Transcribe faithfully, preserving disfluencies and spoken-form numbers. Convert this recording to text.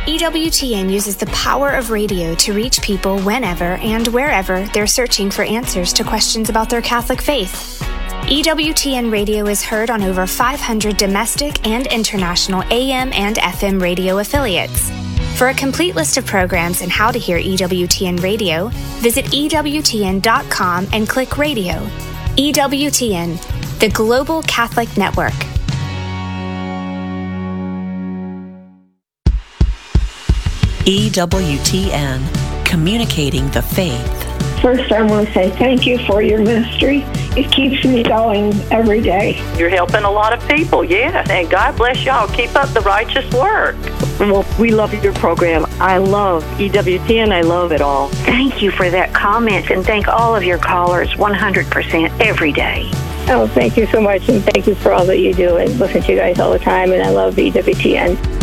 E W T N uses the power of radio to reach people whenever and wherever they're searching for answers to questions about their Catholic faith. E W T N Radio is heard on over five hundred domestic and international A M and F M radio affiliates. For a complete list of programs and how to hear E W T N Radio, visit E W T N dot com and click Radio. E W T N, the Global Catholic Network. E W T N, communicating the faith. First, I want to say thank you for your ministry. It keeps me going every day. You're helping a lot of people, yes. And God bless y'all. Keep up the righteous work. Well, we love your program. I love E W T N. I love it all. Thank you for that comment, and thank all of your callers one hundred percent every day. Oh, thank you so much, and thank you for all that you do. I listen to you guys all the time, and I love E W T N.